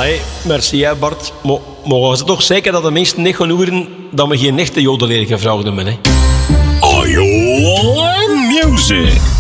Allee, merci hè Bart. Maar mogen ze toch zeker dat de mensen niet gaan horen dat we geen echte jodelleer gevraagd hebben, hè? Ajo Music.